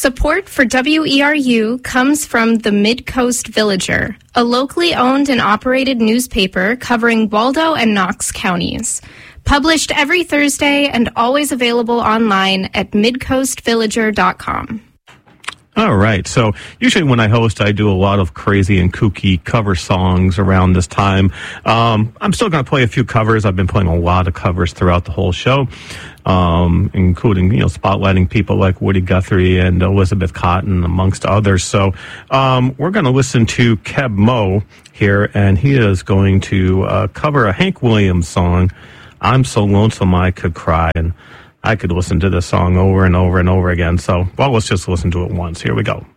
Support for WERU comes from the Mid-Coast Villager, a locally owned and operated newspaper covering Waldo and Knox counties. Published every Thursday and always available online at midcoastvillager.com. All right. So usually when I host, I do a lot of crazy and kooky cover songs around this time. I'm still going to play a few covers. I've been playing a lot of covers throughout the whole show, including, spotlighting people like Woody Guthrie and Elizabeth Cotten, amongst others. So we're going to listen to Keb Mo here, and he is going to cover a Hank Williams song, I'm So Lonesome I Could Cry. And I could listen to this song over and over and over again. So, let's just listen to it once. Here we go.